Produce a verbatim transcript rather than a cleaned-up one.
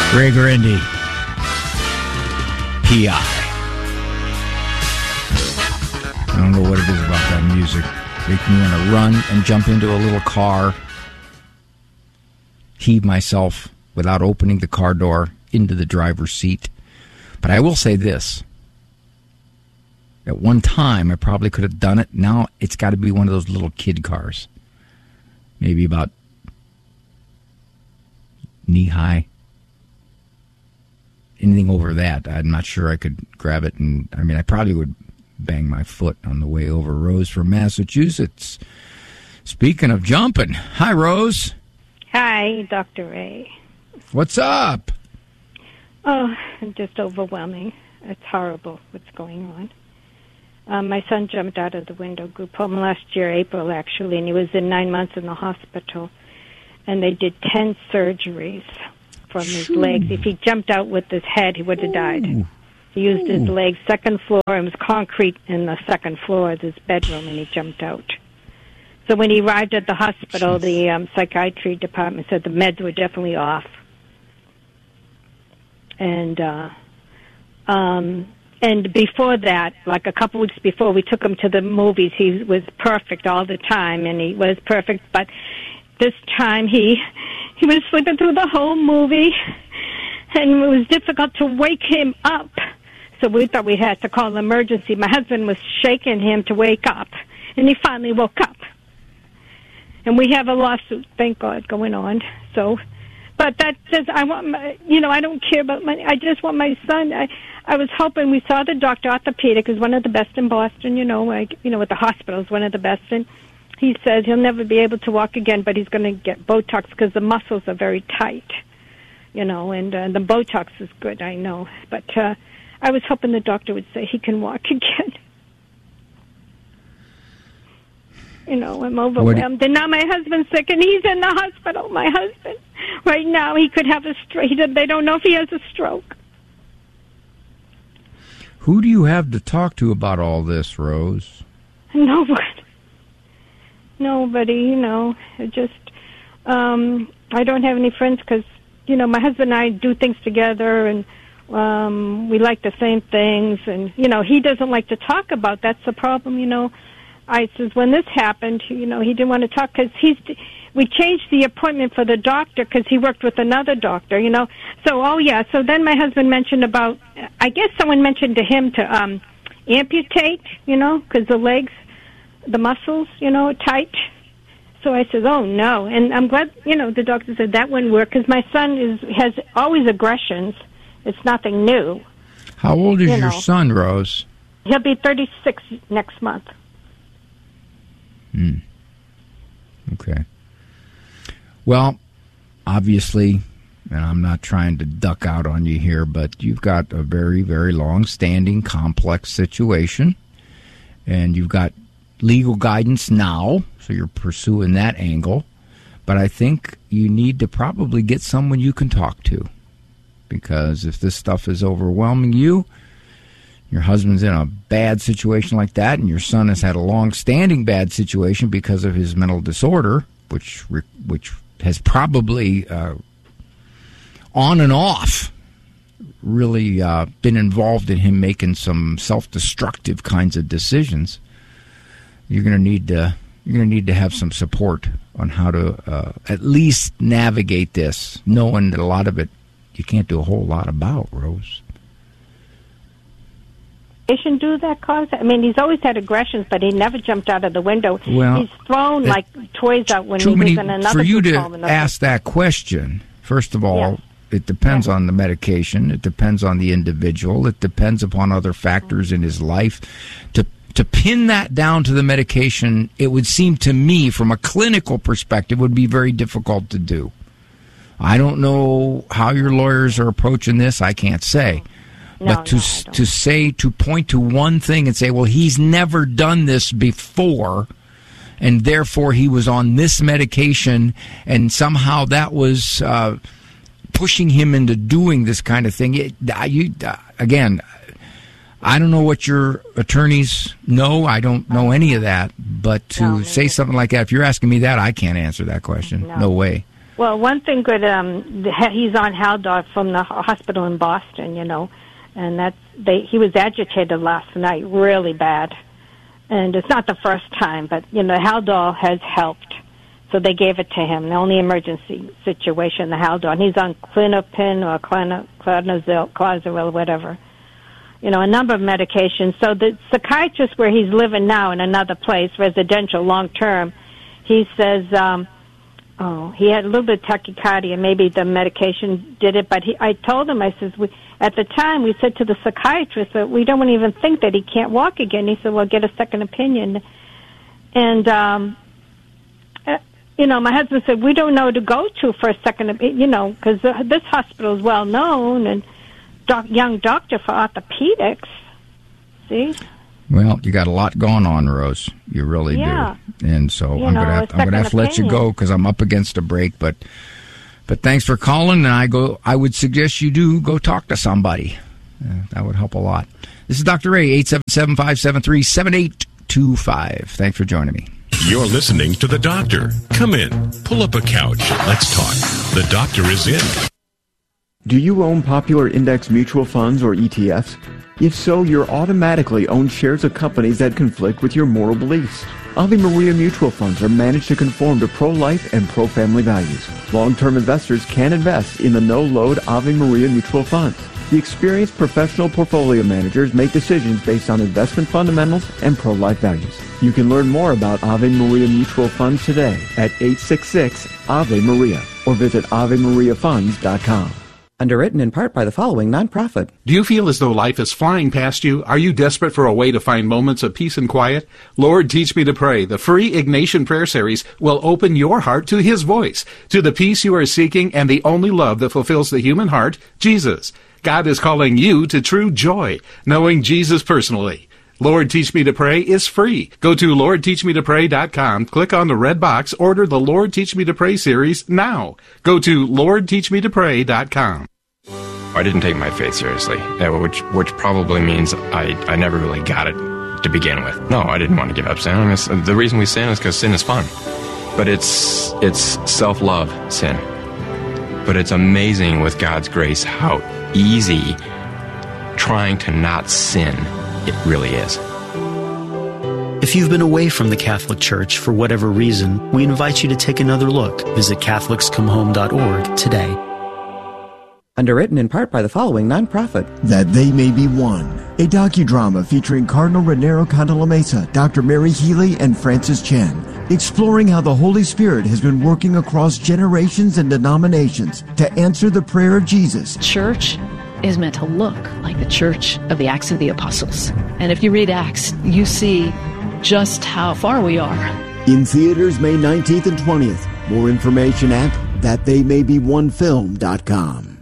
Ray Grindy, P I. I don't know what it is about that music. Makes me want to run and jump into a little car, heave myself without opening the car door into the driver's seat. But I will say this. At one time, I probably could have done it. Now it's got to be one of those little kid cars. Maybe about knee-high. Anything over that, I'm not sure I could grab it. And I mean, I probably would bang my foot on the way over. Rose from Massachusetts. Speaking of jumping, hi, Rose. Hi, Doctor Ray. What's up? Oh, just overwhelming. It's horrible what's going on. Um, my son jumped out of the window, group home last year, April, actually, and he was in nine months in the hospital. And they did ten surgeries from his Shoo. legs. If he jumped out with his head, he would have died. Ooh. He used Ooh. his legs, second floor, it was concrete in the second floor of his bedroom, and he jumped out. So when he arrived at the hospital, Jeez. the um, psychiatry department said the meds were definitely off. And uh, um, and before that, like a couple weeks before, we took him to the movies. He was perfect all the time, and he was perfect, but this time he he was sleeping through the whole movie, and it was difficult to wake him up. So we thought we had to call emergency. My husband was shaking him to wake up, and he finally woke up. And we have a lawsuit, thank God, going on. So, but that says I want my, you know, I don't care about money. I just want my son. I I was hoping, we saw the doctor, orthopedic, is one of the best in Boston. You know, like you know, with the hospitals, one of the best in. He says he'll never be able to walk again, but he's going to get Botox because the muscles are very tight, you know, and uh, the Botox is good, I know. But uh, I was hoping the doctor would say he can walk again. You know, I'm overwhelmed. And now my husband's sick, and he's in the hospital, my husband. Right now, he could have a stroke. They don't know if he has a stroke. Who do you have to talk to about all this, Rose? Nobody. Nobody, you know, it just, um, I don't have any friends because, you know, my husband and I do things together, and um, we like the same things, and, you know, he doesn't like to talk about, that's the problem, you know. I says, when this happened, you know, he didn't want to talk because he's, we changed the appointment for the doctor because he worked with another doctor, you know. So, oh, yeah, so then my husband mentioned about, I guess someone mentioned to him to um, amputate, you know, because the legs, the muscles, you know, tight. So I said, oh, no. And I'm glad, you know, the doctor said that wouldn't work because my son is has always aggressions. It's nothing new. How old is you your know. son, Rose? He'll be thirty-six next month. Hmm. Okay. Well, obviously, and I'm not trying to duck out on you here, but you've got a very, very long-standing, complex situation, and you've got legal guidance now, so you're pursuing that angle. But I think you need to probably get someone you can talk to, because if this stuff is overwhelming you, your husband's in a bad situation like that, and your son has had a long-standing bad situation because of his mental disorder, which which has probably uh, on and off really uh, been involved in him making some self-destructive kinds of decisions. You're going to need to you're going to need to have some support on how to uh, at least navigate this, knowing that a lot of it you can't do a whole lot about, Rose. Shouldn't do that cause? I mean, he's always had aggressions, but he never jumped out of the window. Well, he's thrown like toys out when he many, was in another for you to home ask that question, first of all, yeah. it depends yeah. on the medication. It depends on the individual. It depends upon other factors in his life. To to pin that down to the medication, it would seem to me, from a clinical perspective, would be very difficult to do. I don't know how your lawyers are approaching this. I can't say. No, but to no, to say, to point to one thing and say, well, he's never done this before, and therefore he was on this medication, and somehow that was uh, pushing him into doing this kind of thing. It, you, uh, again, I don't know what your attorneys know. I don't know any of that. But to no, say something like that, if you're asking me that, I can't answer that question. No, no way. Well, one thing good, um, he's on Haldol from the hospital in Boston, you know, and that's they. He was agitated last night, really bad, and it's not the first time, but you know, Haldol has helped, so they gave it to him. The only emergency situation, the Haldol, and he's on Clonopin or Clonazil, Clozaril, whatever, you know, a number of medications. So the psychiatrist where he's living now in another place, residential, long term, he says. Um, Oh, he had a little bit of tachycardia. Maybe the medication did it, but he, I told him, I says, we, at the time we said to the psychiatrist that we don't even think that he can't walk again. He said, well, get a second opinion. And, um, uh, you know, my husband said, we don't know who to go to for a second opinion, you know, because uh, this hospital is well known and doc, young doctor for orthopedics. See? Well, you got a lot going on, Rose. You really yeah. do. And so you I'm know, going to have, I'm going to have to let you go because I'm up against a break. But but thanks for calling. And I go. I would suggest you do go talk to somebody. Uh, that would help a lot. This is Doctor Ray, eight seven seven, five seven three, seven eight two five. Thanks for joining me. You're listening to The Doctor. Come in. Pull up a couch. Let's talk. The Doctor is in. Do you own popular index mutual funds or E T Fs? If so, you're automatically own shares of companies that conflict with your moral beliefs. Ave Maria mutual funds are managed to conform to pro-life and pro-family values. Long-term investors can invest in the no-load Ave Maria mutual funds. The experienced professional portfolio managers make decisions based on investment fundamentals and pro-life values. You can learn more about Ave Maria mutual funds today at eight six six, A V E Maria or visit ave maria funds dot com. Underwritten in part by the following nonprofit. Do you feel as though life is flying past you? Are you desperate for a way to find moments of peace and quiet? Lord, Teach Me to Pray, the free Ignatian prayer series, will open your heart to His voice, to the peace you are seeking and the only love that fulfills the human heart, Jesus. God is calling you to true joy, knowing Jesus personally. Lord, Teach Me to Pray is free. Go to lord teach me to pray dot com, click on the red box, order the Lord Teach Me to Pray series now. Go to lord teach me to pray dot com. I didn't take my faith seriously, which which probably means I, I never really got it to begin with. No, I didn't want to give up sin. I mean, the reason we sin is because sin is fun. But it's it's self-love sin. But it's amazing with God's grace how easy trying to not sin it really is. If you've been away from the Catholic Church for whatever reason, we invite you to take another look. Visit catholics come home dot org today. Underwritten in part by the following nonprofit. That They May Be One, a docudrama featuring Cardinal Raniero Cantalamessa, Doctor Mary Healy, and Francis Chen, exploring how the Holy Spirit has been working across generations and denominations to answer the prayer of Jesus. Church is meant to look like the church of the Acts of the Apostles. And if you read Acts, you see just how far we are. In theaters May nineteenth and twentieth. More information at that they may be one film dot com.